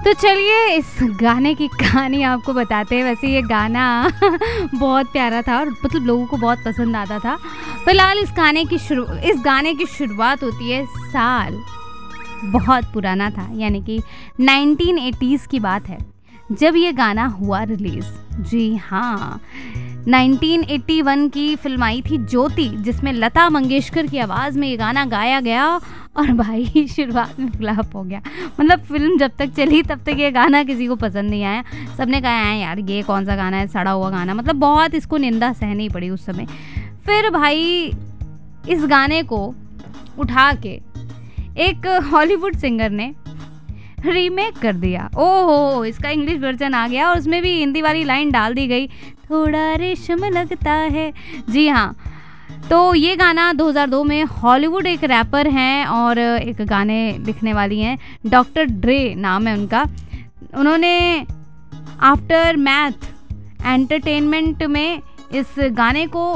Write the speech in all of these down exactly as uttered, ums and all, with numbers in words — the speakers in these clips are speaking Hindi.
तो चलिए इस गाने की कहानी आपको बताते हैं। वैसे ये गाना बहुत प्यारा था और मतलब लोगों को बहुत पसंद आता था। फिलहाल इस गाने की शुरू इस गाने की शुरुआत होती है, साल बहुत पुराना था, यानी कि नाइनटीन एटीज़ की बात है जब ये गाना हुआ रिलीज़। जी हाँ, नाइनटीन एटी वन की फिल्म आई थी ज्योति, जिसमें लता मंगेशकर की आवाज़ में ये गाना गाया गया और भाई शुरुआत में फ्लॉप हो गया। मतलब फिल्म जब तक चली तब तक ये गाना किसी को पसंद नहीं आया। सबने कहा है यार ये कौन सा गाना है, सड़ा हुआ गाना, मतलब बहुत इसको निंदा सहनी पड़ी उस समय। फिर भाई इस गाने को उठा के एक हॉलीवुड सिंगर ने रीमेक कर दिया। ओहो, इसका इंग्लिश वर्जन आ गया और उसमें भी हिंदी वाली लाइन डाल दी गई, थोड़ा रेशम लगता है। जी हाँ, तो ये गाना दो हज़ार दो में हॉलीवुड एक रैपर हैं और एक गाने लिखने वाली हैं, डॉक्टर ड्रे नाम है उनका। उन्होंने आफ्टर मैथ एंटरटेनमेंट में इस गाने को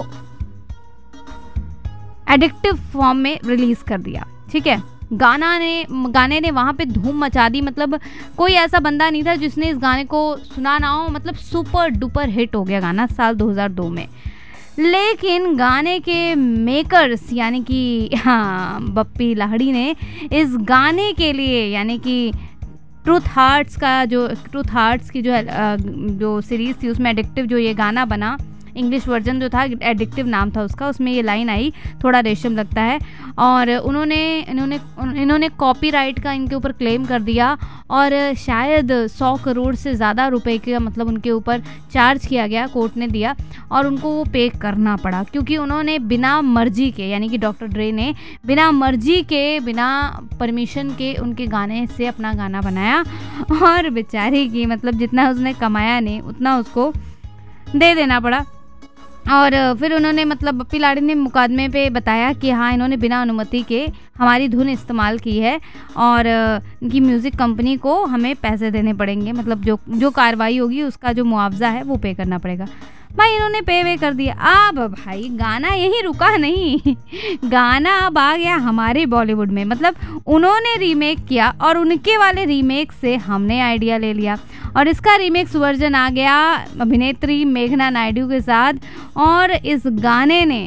एडिक्टिव फॉर्म में रिलीज़ कर दिया। ठीक है, गाना ने गाने ने वहाँ पे धूम मचा दी। मतलब कोई ऐसा बंदा नहीं था जिसने इस गाने को सुना ना हो। मतलब सुपर डुपर हिट हो गया गाना साल दो हज़ार दो में। लेकिन गाने के मेकर्स यानी कि हाँ बप्पी लाहिड़ी ने इस गाने के लिए, यानी कि ट्रूथ हार्ट्स का जो ट्रूथ हार्ट्स की जो है जो सीरीज़ थी उसमें एडिक्टिव जो ये गाना बना, इंग्लिश वर्जन जो था एडिक्टिव नाम था उसका, उसमें ये लाइन आई थोड़ा रेशम लगता है। और उन्होंने इन्होंने इन्होंने कॉपीराइट का इनके ऊपर क्लेम कर दिया और शायद सौ करोड़ से ज़्यादा रुपए का मतलब उनके ऊपर चार्ज किया गया, कोर्ट ने दिया और उनको वो पे करना पड़ा, क्योंकि उन्होंने बिना मर्जी के, यानी कि डॉक्टर ड्रे ने बिना मर्जी के, बिना परमिशन के उनके गाने से अपना गाना बनाया और बेचारी की मतलब जितना उसने कमाया नहीं उतना उसको दे देना पड़ा। और फिर उन्होंने मतलब बप्पी लाहिड़ी ने मुकदमे पे बताया कि हाँ इन्होंने बिना अनुमति के हमारी धुन इस्तेमाल की है और इनकी म्यूज़िक कंपनी को हमें पैसे देने पड़ेंगे, मतलब जो जो कार्रवाई होगी उसका जो मुआवजा है वो पे करना पड़ेगा। भाई इन्होंने पे वे कर दिया। अब भाई गाना यही रुका नहीं, गाना अब आ गया हमारे बॉलीवुड में। मतलब उन्होंने रीमेक किया और उनके वाले रीमेक से हमने आइडिया ले लिया और इसका रीमेक्स वर्जन आ गया अभिनेत्री मेघना नायडू के साथ। और इस गाने ने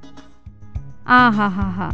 आ हा हा हा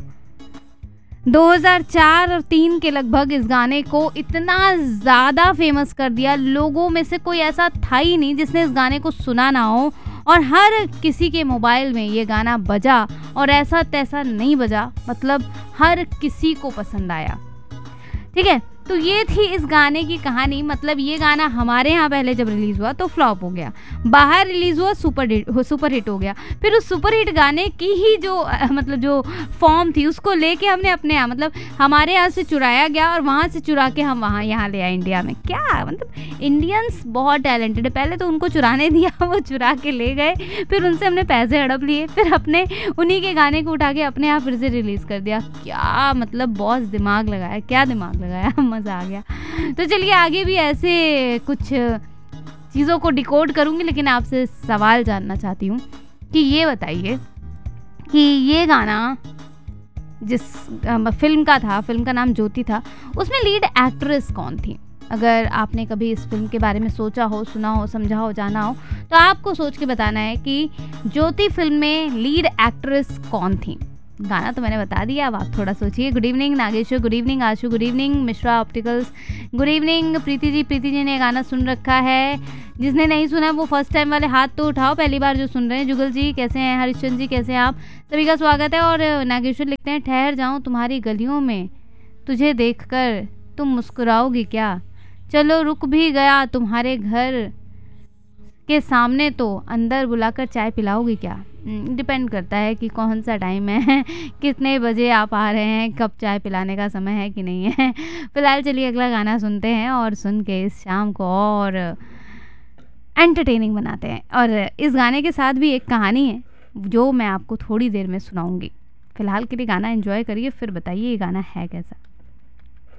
दो हज़ार चार और तीन के लगभग इस गाने को इतना ज़्यादा फेमस कर दिया, लोगों में से कोई ऐसा था ही नहीं जिसने इस गाने को सुना ना हो और हर किसी के मोबाइल में ये गाना बजा और ऐसा तैसा नहीं बजा, मतलब हर किसी को पसंद आया। ठीक है, तो ये थी इस गाने की कहानी। मतलब ये गाना हमारे यहाँ पहले जब रिलीज़ हुआ तो फ्लॉप हो गया, बाहर रिलीज़ हुआ सुपर हिट सुपर हिट हो गया। फिर उस सुपर हिट गाने की ही जो मतलब जो फॉर्म थी उसको लेके हमने अपने यहाँ मतलब हमारे यहाँ से चुराया गया और वहाँ से चुरा के हम वहाँ यहाँ ले आए इंडिया में। क्या मतलब इंडियंस बहुत टैलेंटेड है, पहले तो उनको चुराने दिया, वो चुरा के ले गए, फिर उनसे हमने पैसे हड़प लिए, फिर अपने उन्हीं के गाने को उठा के अपने यहाँ फिर से रिलीज़ कर दिया। क्या मतलब बहुत दिमाग लगाया, क्या दिमाग लगाया, मज़ा आ गया। तो चलिए आगे भी ऐसे कुछ चीज़ों को डिकोड करूंगी, लेकिन आपसे सवाल जानना चाहती हूँ कि ये बताइए कि ये गाना जिस फिल्म का था, फिल्म का नाम ज्योति था, उसमें लीड एक्ट्रेस कौन थी? अगर आपने कभी इस फिल्म के बारे में सोचा हो, सुना हो, समझा हो, जाना हो तो आपको सोच के बताना है कि ज्योति फिल्म में लीड एक्ट्रेस कौन थी। गाना तो मैंने बता दिया, अब आप थोड़ा सोचिए। Good evening Nageshwar, good evening आशु, good evening Mishra opticals, good evening Preeti ji. Preeti ji ने गाना सुन रखा है, जिसने नहीं सुना वो फर्स्ट टाइम वाले हाथ तो उठाओ, पहली बार जो सुन रहे हैं। जुगल जी कैसे हैं, हरिश्चंद्र जी कैसे हैं आप, सभी का स्वागत है। और नागेश्वर लिखते हैं, ठहर जाऊँ तुम्हारी गलियों में, तुझे देख कर तुम मुस्कुराओगी क्या, चलो रुक भी गया तुम्हारे घर के सामने तो अंदर बुलाकर चाय पिलाओगी क्या। डिपेंड करता है कि कौन सा टाइम है, कितने बजे आप आ रहे हैं, कब चाय पिलाने का समय है कि नहीं है। फिलहाल चलिए अगला गाना सुनते हैं और सुन के इस शाम को और एंटरटेनिंग बनाते हैं। और इस गाने के साथ भी एक कहानी है जो मैं आपको थोड़ी देर में सुनाऊंगी। फिलहाल के लिए गाना एंजॉय करिए, फिर बताइए ये गाना है कैसा।